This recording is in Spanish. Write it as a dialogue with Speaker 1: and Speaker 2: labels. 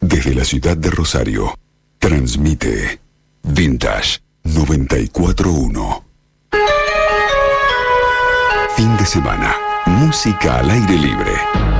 Speaker 1: Desde la ciudad de Rosario, transmite Vintage 94.1. Fin de semana, música al aire libre.